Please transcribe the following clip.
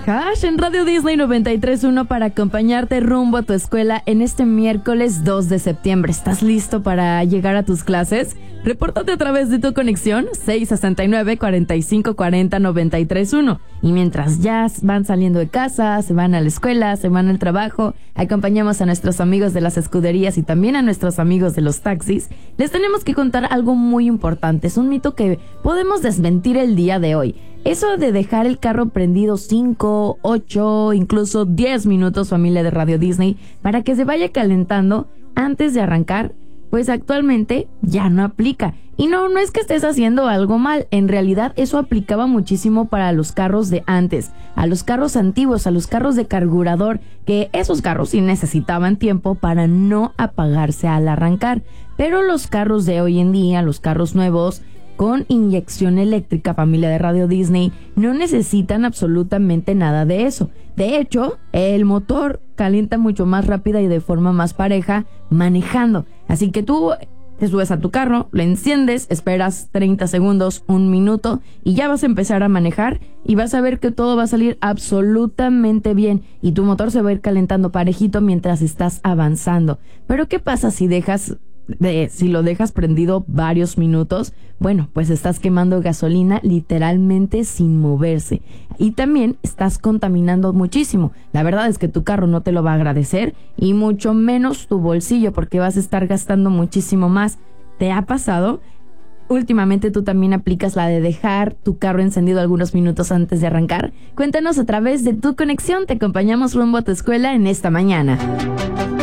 Hash en Radio Disney 93.1 para acompañarte rumbo a tu escuela en este miércoles 2 de septiembre. ¿Estás listo para llegar a tus clases? Repórtate a través de tu conexión 669-4540-931. Y mientras ya van saliendo de casa, se van a la escuela, se van al trabajo, acompañamos a nuestros amigos de las escuderías y también a nuestros amigos de los taxis, les tenemos que contar algo muy importante. Es un mito que podemos desmentir el día de hoy. Eso de dejar el carro prendido 5, 8, incluso 10 minutos, familia de Radio Disney, para que se vaya calentando antes de arrancar, pues actualmente ya no aplica. Y no es que estés haciendo algo mal, en realidad eso aplicaba muchísimo para los carros de antes, a los carros antiguos, a los carros de carburador, que esos carros sí necesitaban tiempo para no apagarse al arrancar. Pero los carros de hoy en día, los carros nuevos, con inyección eléctrica, familia de Radio Disney, no necesitan absolutamente nada de eso. De hecho, el motor calienta mucho más rápida y de forma más pareja manejando. Así que tú te subes a tu carro, lo enciendes, esperas 30 segundos, 1 minuto y ya vas a empezar a manejar y vas a ver que todo va a salir absolutamente bien y tu motor se va a ir calentando parejito mientras estás avanzando. Pero ¿qué pasa si lo dejas prendido varios minutos? Bueno, pues estás quemando gasolina literalmente sin moverse y también estás contaminando muchísimo. La verdad es que tu carro no te lo va a agradecer y mucho menos tu bolsillo, porque vas a estar gastando muchísimo más. ¿Te ha pasado? Últimamente tú también aplicas la de dejar tu carro encendido algunos minutos antes de arrancar. Cuéntanos a través de tu conexión, te acompañamos rumbo a tu escuela en esta mañana.